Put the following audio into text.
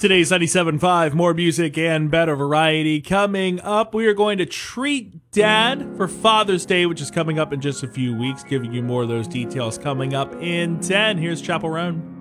Today's 97.5, more music and better variety. Coming up, we are going to treat Dad for Father's Day, which is coming up in just a few weeks, giving you more of those details coming up in 10. Here's Chappell Roan.